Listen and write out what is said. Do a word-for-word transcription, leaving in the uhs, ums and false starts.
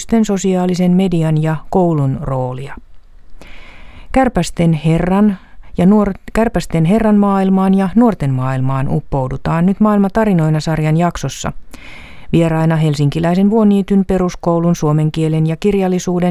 yritysten, sosiaalisen median ja koulun roolia. Kärpästen herran ja nuor- Kärpästen herran maailmaan ja nuorten maailmaan uppoudutaan nyt Maailma tarinoina-sarjan jaksossa. Vieraina helsinkiläisen Vuoniityn peruskoulun suomen kielen ja kirjallisuuden